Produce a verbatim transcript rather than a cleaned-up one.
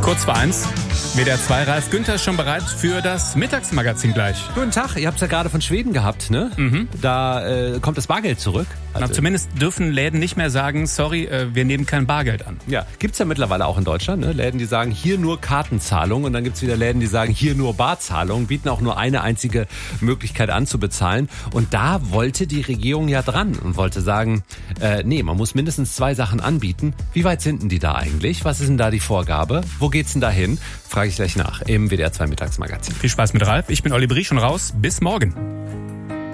Kurz vor eins. W D R zwei, Ralf Günther ist schon bereit für das Mittagsmagazin gleich. Guten Tag, ihr habt es ja gerade von Schweden gehabt, ne? Mhm. Da äh, kommt das Bargeld zurück. Also, Na, zumindest dürfen Läden nicht mehr sagen, sorry, äh, wir nehmen kein Bargeld an. Ja, gibt's ja mittlerweile auch in Deutschland, ne? Läden, die sagen, hier nur Kartenzahlung, und dann gibt's wieder Läden, die sagen, hier nur Barzahlung, bieten auch nur eine einzige Möglichkeit an zu bezahlen. Und da wollte die Regierung ja dran und wollte sagen, äh, nee, man muss mindestens zwei Sachen anbieten. Wie weit sind denn die da eigentlich? Was ist denn da die Vorgabe? Wo geht's denn da hin? Frage ich gleich nach im W D R zwei Mittagsmagazin. Viel Spaß mit Ralf. Ich bin Olli Brie, schon raus. Bis morgen.